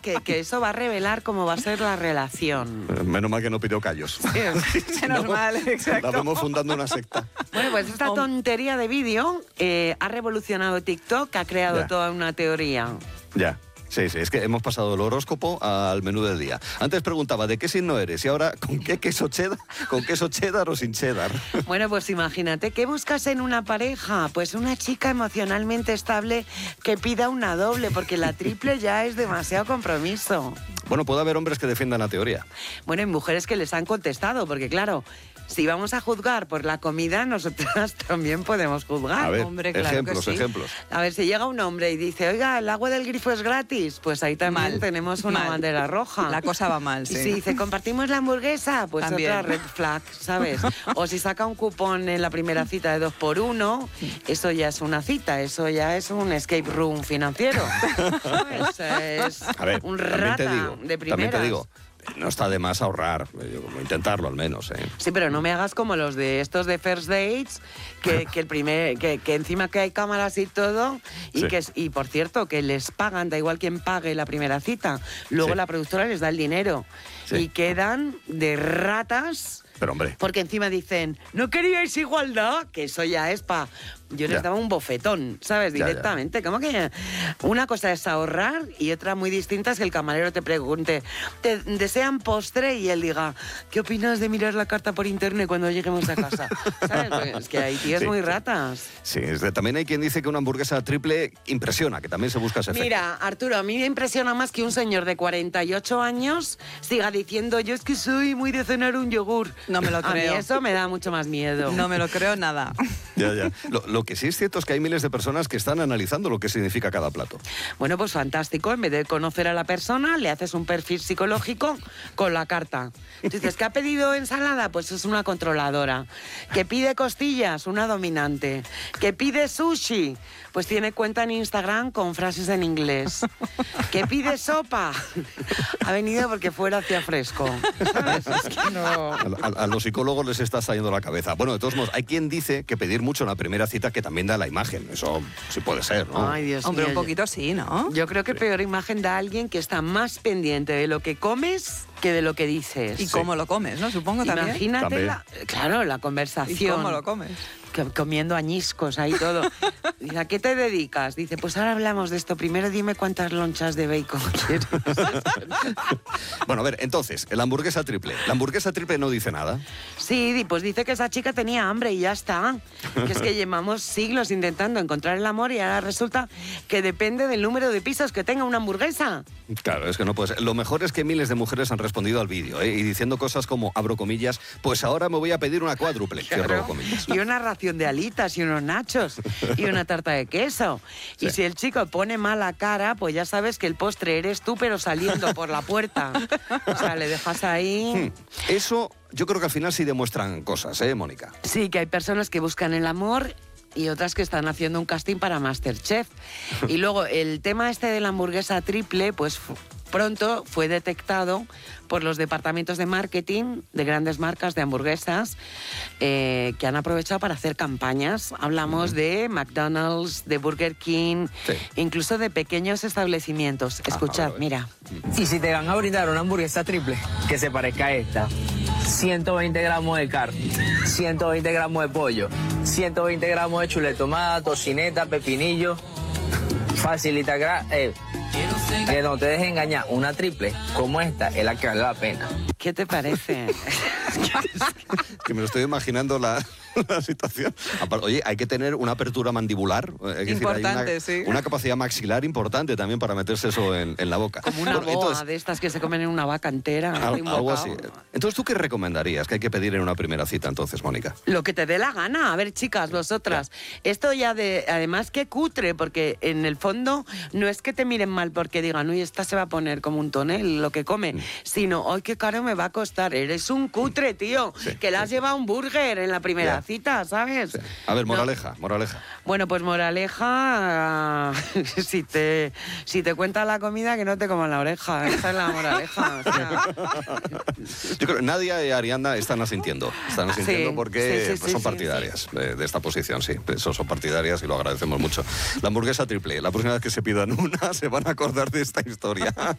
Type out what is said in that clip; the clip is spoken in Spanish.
que eso va a revelar cómo va a ser la relación. Menos mal que no pidió callos. Menos mal, exacto. La vemos fundando una secta. Bueno, pues esta tontería de vídeo ha revolucionado TikTok, ha creado toda una teoría. Ya. Sí, es que hemos pasado el horóscopo al menú del día. Antes preguntaba de qué signo eres y ahora con qué queso cheddar, con queso cheddar o sin cheddar. Bueno, pues imagínate, ¿qué buscas en una pareja? Pues una chica emocionalmente estable que pida una doble, porque la triple ya es demasiado compromiso. Bueno, puede haber hombres que defiendan la teoría. Bueno, y mujeres que les han contestado, porque claro, si vamos a juzgar por la comida, nosotras también podemos juzgar. A ver, hombre, claro ejemplos, que sí. ejemplos. A ver, si llega un hombre y dice, oiga, el agua del grifo es gratis, pues ahí también tenemos una bandera roja. La cosa va mal, sí. Y si dice, compartimos la hamburguesa, pues también. otra red flag, ¿sabes? O si saca un cupón en la primera cita de 2x1, eso ya es una cita, eso ya es un escape room financiero. ¿Sabes? Es A ver, un también rata te digo, de primeras. también te digo, no está de más ahorrar, intentarlo al menos, ¿eh? Sí, pero no me hagas como los de estos de First Dates, que encima que hay cámaras y todo, y y por cierto, que les pagan, da igual quién pague la primera cita, luego la productora les da el dinero y quedan de ratas. Pero hombre. Porque encima dicen, ¿no queríais igualdad? Que eso ya es pa... Yo les daba un bofetón, ¿sabes? Directamente. ¿Cómo que? Una cosa es ahorrar y otra muy distinta es que el camarero te pregunte, ¿te desean postre? Y él diga, ¿qué opinas de mirar la carta por internet cuando lleguemos a casa? ¿Sabes? Porque es que hay tíos muy ratas. Sí, también hay quien dice que una hamburguesa triple impresiona, que también se busca ese efecto. Mira, Arturo, a mí me impresiona más que un señor de 48 años siga diciendo, yo es que soy muy de cenar un yogur. No me lo creo. A mí eso me da mucho más miedo. No me lo creo nada. Ya. Lo que sí es cierto es que hay miles de personas que están analizando lo que significa cada plato. Bueno, pues fantástico. En vez de conocer a la persona, le haces un perfil psicológico con la carta. Dices, ¿que ha pedido ensalada? Pues es una controladora. ¿Que pide costillas? Una dominante. ¿Que pide sushi? Pues tiene cuenta en Instagram con frases en inglés. ¿Que pide sopa? Ha venido porque fuera hacía fresco. ¿Sabes? Es que no... A los psicólogos les está saliendo la cabeza. Bueno, de todos modos, hay quien dice que pedir mucho en la primera cita que también da la imagen. Eso sí puede ser, ¿no? Ay, Dios Hombre, mío. un poquito sí, ¿no? Yo creo que peor imagen da alguien que está más pendiente de lo que comes que de lo que dices. Y cómo lo comes, ¿no? Supongo también. Imagínate, claro, la conversación. ¿Y cómo lo comes? Comiendo añiscos ahí todo. Dice, ¿a qué te dedicas? Dice, pues ahora hablamos de esto. Primero dime cuántas lonchas de bacon quieres. Bueno, a ver, entonces, la hamburguesa triple. ¿La hamburguesa triple no dice nada? Sí, pues dice que esa chica tenía hambre y ya está. Que es que llevamos siglos intentando encontrar el amor y ahora resulta que depende del número de pisos que tenga una hamburguesa. Claro, es que no puede ser. Lo mejor es que miles de mujeres han respondido al vídeo, y diciendo cosas como, abro comillas, pues ahora me voy a pedir una cuádruple, cierro comillas. Y una ración de alitas y unos nachos y una tarta de queso. Y si el chico pone mala cara, pues ya sabes que el postre eres tú, pero saliendo por la puerta. O sea, le dejas ahí... Eso yo creo que al final sí demuestran cosas, Mónica? Sí, que hay personas que buscan el amor y otras que están haciendo un casting para MasterChef. Y luego el tema este de la hamburguesa triple, pues pronto fue detectado por los departamentos de marketing de grandes marcas de hamburguesas que han aprovechado para hacer campañas. Hablamos de McDonald's, de Burger King, incluso de pequeños establecimientos. Escuchad, mira. Y si te van a brindar una hamburguesa triple que se parezca a esta, 120 gramos de carne, 120 gramos de pollo, 120 gramos de chuleta, tomate, tocineta, pepinillo, facilita que no te dejes engañar, una triple como esta es la que vale la pena. ¿Qué te parece? Que me lo estoy imaginando la situación. Oye, hay que tener una apertura mandibular. Importante, hay una capacidad maxilar importante también para meterse eso en la boca. Como una boa de estas que se comen en una vaca entera. Algo así. Entonces, ¿tú qué recomendarías que hay que pedir en una primera cita entonces, Mónica? Lo que te dé la gana. A ver, chicas, vosotras. Esto ya además, qué cutre, porque en el fondo no es que te miren mal porque digan, uy, esta se va a poner como un tonel lo que come, sino, ay, qué caro me va a costar. Eres un cutre, tío, que le has llevado un burger en la primera cita, ¿sabes? A ver, moraleja. Bueno, pues moraleja, si te cuenta la comida, que no te coman la oreja. Esa es la moraleja. O sea. Yo creo que Nadia y Ariadna están asintiendo porque son partidarias de esta posición, son partidarias y lo agradecemos mucho. La hamburguesa triple, la próxima vez que se pidan una se van a acordar de esta historia.